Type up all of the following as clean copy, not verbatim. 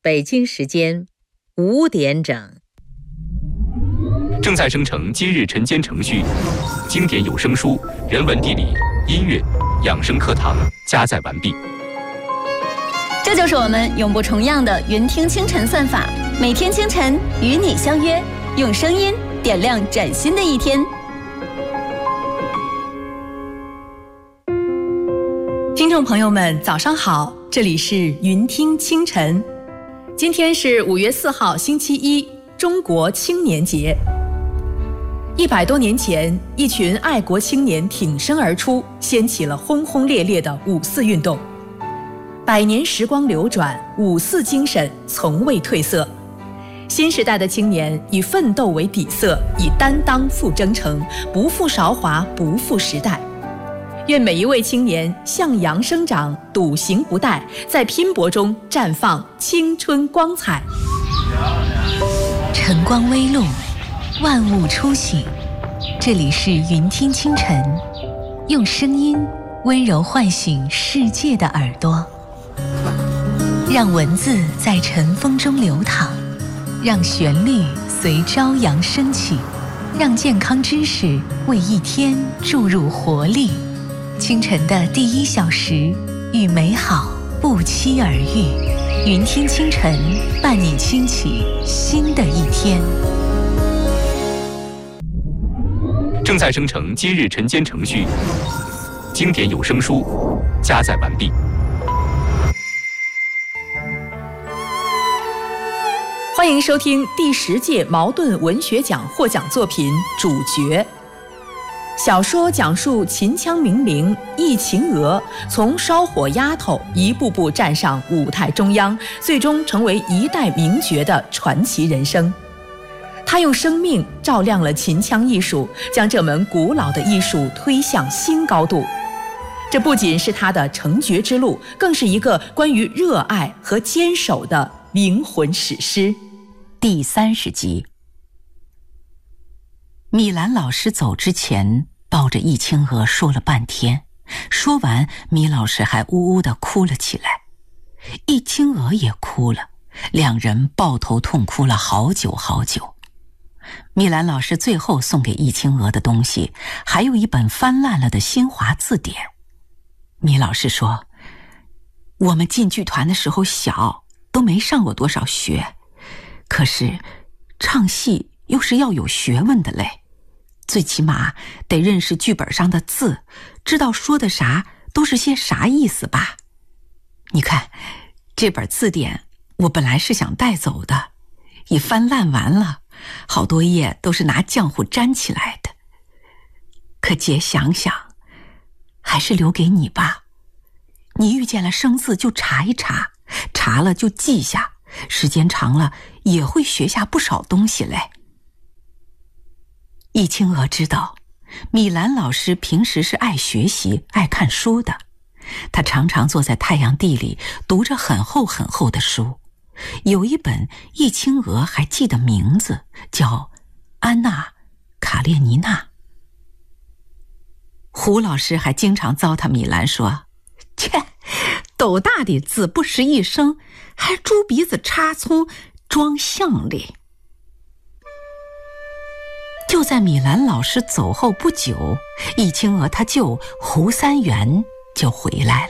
北京时间5点整。 正在生成今日晨间程序，经典有声书、人文地理、音乐、养生课堂加载完毕。 这就是我们永不重样的云听清晨算法，每天清晨与你相约，用声音点亮崭新的一天。 听众朋友们，早上好，这里是云听清晨。今天是5月4号，星期一，中国青年节。100多年前，一群爱国青年挺身而出，掀起了轰轰烈烈的五四运动。100年时光流转，五四精神从未褪色。新时代的青年以奋斗为底色，以担当赴征程，不负韶华，不负时代。愿每一位青年向阳生长，笃行不怠，在拼搏中绽放青春光彩。 晨光微露，万物初醒。这里是云听清晨，用声音温柔唤醒世界的耳朵，让文字在晨风中流淌，让旋律随朝阳升起，让健康知识为一天注入活力。清晨的第1小时，与美好不期而遇。云听清晨，伴你轻启新的一天。 正在生成今日晨间程序，经典有声书加载完毕。 欢迎收听第10届茅盾文学奖获奖作品《主角》。小说讲述秦腔名伶易秦娥从烧火丫头一步步站上舞台中央，最终成为一代名角的传奇人生。她用生命照亮了秦腔艺术，将这门古老的艺术推向新高度。这不仅是她的成角之路，更是一个关于热爱和坚守的灵魂史诗。 第30集。米兰老师走之前抱着易清娥说了半天，说完米老师还呜呜地哭了起来，易清娥也哭了，两人抱头痛哭了好久好久。米兰老师最后送给易清娥的东西还有一本翻烂了的新华字典。米老师说，我们进剧团的时候小，都没上过多少学，可是唱戏又是要有学问的嘞，最起码得认识剧本上的字，知道说的啥都是些啥意思吧。你看这本字典我本来是想带走的，一翻烂完了，好多页都是拿浆糊粘起来的，可姐想想还是留给你吧，你遇见了生字就查一查，查了就记下，时间长了也会学下不少东西嘞。易清娥知道米兰老师平时是爱学习爱看书的，他常常坐在太阳地里读着很厚很厚的书，有一本易清娥还记得名字，叫安娜·卡列尼娜。胡老师还经常糟蹋米兰说，切，斗大的字不识一声，还猪鼻子插葱装像哩。就在米兰老师走后不久，易清娥他舅胡三元就回来了。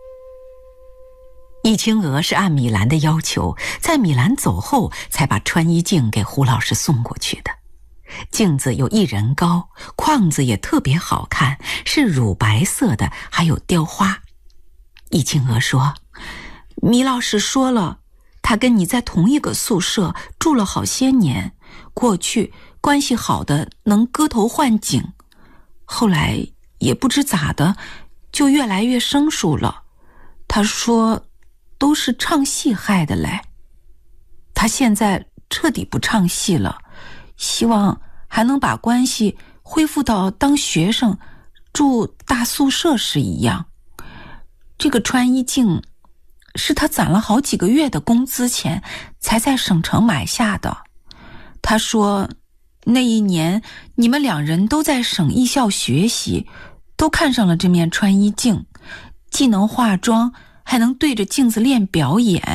易清娥是按米兰的要求，在米兰走后才把穿衣镜给胡老师送过去的。镜子有1人高，框子也特别好看，是乳白色的，还有雕花。易清娥说，米老师说了，他跟你在同一个宿舍住了好些年，过去关系好的能割头换颈，后来也不知咋的就越来越生疏了。他说都是唱戏害的嘞，他现在彻底不唱戏了，希望还能把关系恢复到当学生住大宿舍时一样。这个穿衣镜是他攒了好几个月的工资钱才在省城买下的。他说那一年你们2人都在省艺校学习，都看上了这面穿衣镜，既能化妆还能对着镜子练表演。